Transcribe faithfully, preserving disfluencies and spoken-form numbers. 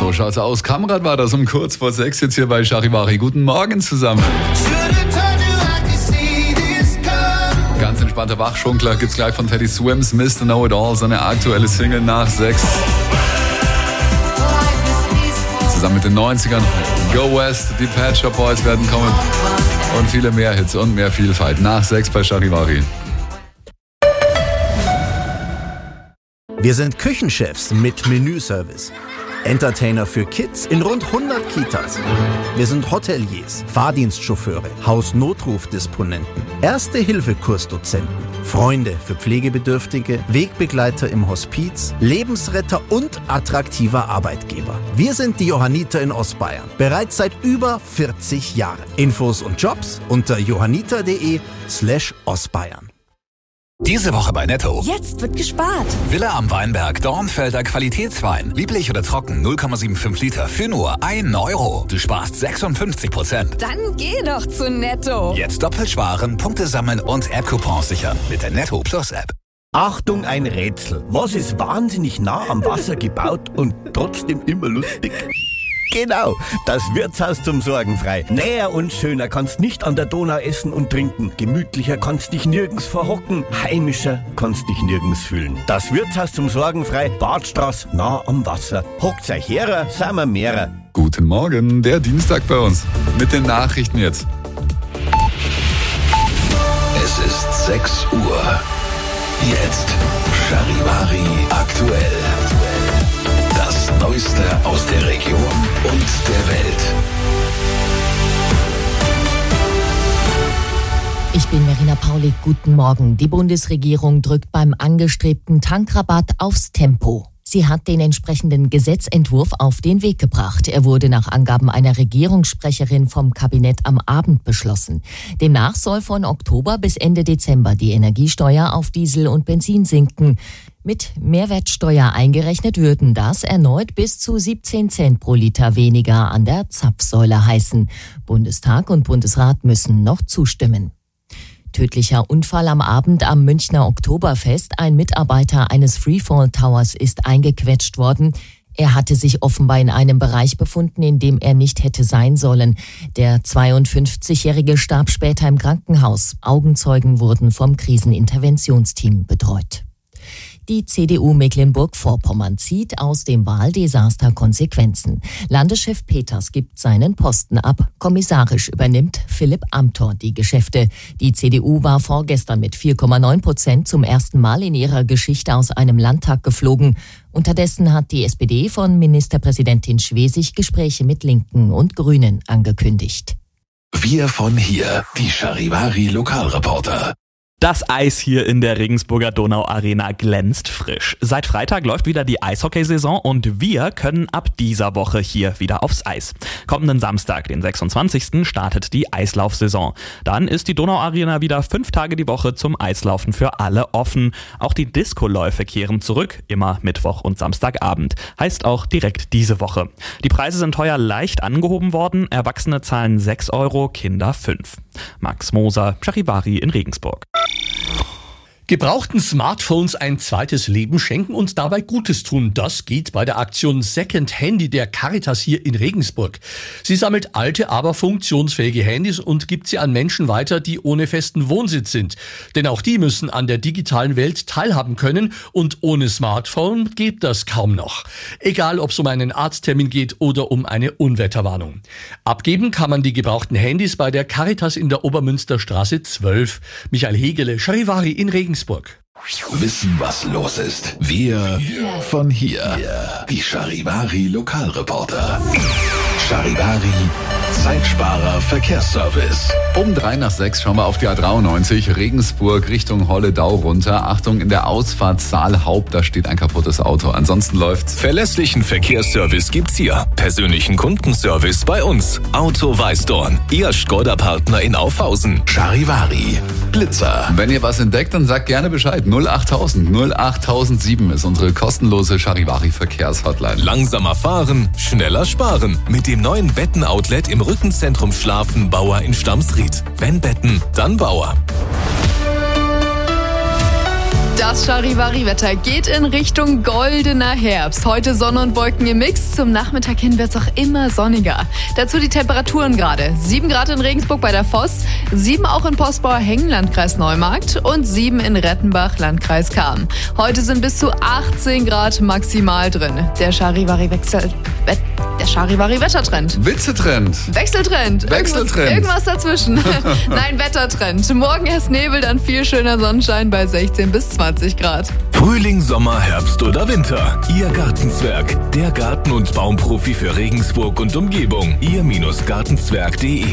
So schaut's aus. Kamrat war das um kurz vor sechs jetzt hier bei Charivari. Guten Morgen zusammen. Ganz entspannter Wachschunkler gibt's gleich von Teddy Swims, Mister Know It All, seine aktuelle Single nach sechs. Zusammen mit den neunzigern, Go West, die Pet Shop Boys werden kommen und viele mehr Hits und mehr Vielfalt nach sechs bei Charivari. Wir sind Küchenchefs mit Menüservice. Entertainer für Kids in rund hundert Kitas. Wir sind Hoteliers, Fahrdienstchauffeure, Hausnotrufdisponenten, Erste-Hilfe-Kursdozenten, Freunde für Pflegebedürftige, Wegbegleiter im Hospiz, Lebensretter und attraktiver Arbeitgeber. Wir sind die Johanniter in Ostbayern, bereits seit über vierzig Jahren. Infos und Jobs unter johanniter.de slash Ostbayern. Diese Woche bei Netto. Jetzt wird gespart. Villa am Weinberg, Dornfelder Qualitätswein. Lieblich oder trocken, null Komma fünfundsiebzig Liter für nur ein Euro. Du sparst sechsundfünfzig Prozent. Dann geh doch zu Netto. Jetzt doppelt sparen, Punkte sammeln und App-Coupons sichern mit der Netto Plus App. Achtung, ein Rätsel. Was ist wahnsinnig nah am Wasser gebaut und trotzdem immer lustig? Genau, das Wirtshaus zum Sorgenfrei. Näher und schöner kannst nicht an der Donau essen und trinken. Gemütlicher kannst dich nirgends verhocken. Heimischer kannst dich nirgends fühlen. Das Wirtshaus zum Sorgenfrei, Badstraße, nah am Wasser. Hockt's euch herer, sind wir mehrer. Guten Morgen, der Dienstag bei uns. Mit den Nachrichten jetzt. Es ist sechs Uhr. Jetzt Charivari aktuell. Das Neueste aus der Region und der Welt. Ich bin Verena Paulik, guten Morgen. Die Bundesregierung drückt beim angestrebten Tankrabatt aufs Tempo. Sie hat den entsprechenden Gesetzentwurf auf den Weg gebracht. Er wurde nach Angaben einer Regierungssprecherin vom Kabinett am Abend beschlossen. Demnach soll von Oktober bis Ende Dezember die Energiesteuer auf Diesel und Benzin sinken. Mit Mehrwertsteuer eingerechnet würden das erneut bis zu siebzehn Cent pro Liter weniger an der Zapfsäule heißen. Bundestag und Bundesrat müssen noch zustimmen. Tödlicher Unfall am Abend am Münchner Oktoberfest. Ein Mitarbeiter eines Freefall Towers ist eingequetscht worden. Er hatte sich offenbar in einem Bereich befunden, in dem er nicht hätte sein sollen. Der zweiundfünfzigjährige starb später im Krankenhaus. Augenzeugen wurden vom Kriseninterventionsteam betreut. Die C D U Mecklenburg-Vorpommern zieht aus dem Wahldesaster Konsequenzen. Landeschef Peters gibt seinen Posten ab. Kommissarisch übernimmt Philipp Amthor die Geschäfte. Die C D U war vorgestern mit vier Komma neun Prozent zum ersten Mal in ihrer Geschichte aus einem Landtag geflogen. Unterdessen hat die S P D von Ministerpräsidentin Schwesig Gespräche mit Linken und Grünen angekündigt. Wir von hier, die Charivari Lokalreporter. Das Eis hier in der Regensburger Donauarena glänzt frisch. Seit Freitag läuft wieder die Eishockeysaison und wir können ab dieser Woche hier wieder aufs Eis. Kommenden Samstag, den sechsundzwanzigsten startet die Eislaufsaison. Dann ist die Donauarena wieder fünf Tage die Woche zum Eislaufen für alle offen. Auch die Discoläufe kehren zurück, immer Mittwoch und Samstagabend. Heißt auch direkt diese Woche. Die Preise sind heuer leicht angehoben worden. Erwachsene zahlen sechs Euro, Kinder fünf. Max Moser, Charivari in Regensburg. Gebrauchten Smartphones ein zweites Leben schenken und dabei Gutes tun. Das geht bei der Aktion Second Handy der Caritas hier in Regensburg. Sie sammelt alte, aber funktionsfähige Handys und gibt sie an Menschen weiter, die ohne festen Wohnsitz sind. Denn auch die müssen an der digitalen Welt teilhaben können und ohne Smartphone geht das kaum noch. Egal, ob es um einen Arzttermin geht oder um eine Unwetterwarnung. Abgeben kann man die gebrauchten Handys bei der Caritas in der Obermünsterstraße zwölf. Michael Hegele, Charivari in Regensburg. Wissen, was los ist. Wir von hier. Die Charivari Lokalreporter. Charivari Zeitsparer Verkehrsservice. Um drei nach sechs schauen wir auf die A dreiundneunzig Regensburg Richtung Holledau runter. Achtung, in der Ausfahrt Saalhaupt, da steht ein kaputtes Auto. Ansonsten läuft's. Verlässlichen Verkehrsservice gibt's hier. Persönlichen Kundenservice bei uns. Auto Weißdorn. Ihr Skoda-Partner in Aufhausen. Charivari Blitzer. Wenn ihr was entdeckt, dann sagt gerne Bescheid. null achttausend null achttausendsieben ist unsere kostenlose Charivari Verkehrshotline. Langsamer fahren, schneller sparen. Mit dem neuen Betten-Outlet im Rückenzentrum Schlafen Bauer in Stamsried. Wenn Betten, dann Bauer. Das Charivari-Wetter geht in Richtung goldener Herbst. Heute Sonne und Wolken im Mix. Zum Nachmittag hin wird es auch immer sonniger. Dazu die Temperaturen gerade. sieben Grad in Regensburg bei der Voss, sieben auch in Postbauer Hengen, Landkreis Neumarkt und sieben in Rettenbach, Landkreis Cham. Heute sind bis zu achtzehn Grad maximal drin. Der Charivari-Wechsel... Der Charivari-Wettertrend. Witzetrend. Wechseltrend. Wechseltrend. Irgendwas, irgendwas dazwischen. Nein, Wettertrend. Morgen erst Nebel, dann viel schöner Sonnenschein bei sechzehn bis zwanzig Grad. Frühling, Sommer, Herbst oder Winter. Ihr Gartenzwerg. Der Garten- und Baumprofi für Regensburg und Umgebung. ihr Gartenzwerg punkt de